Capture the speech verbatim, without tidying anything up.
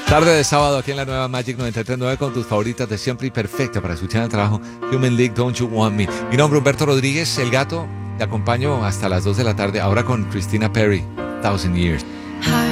Tarde de sábado aquí en la nueva Magic noventa y tres punto nueve con tus favoritas de siempre y perfecta para escuchar el trabajo Human League, Don't You Want Me. Mi nombre es Humberto Rodríguez, El Gato. Te acompaño hasta las dos de la tarde, ahora con Christina Perry, Thousand Years. Hi.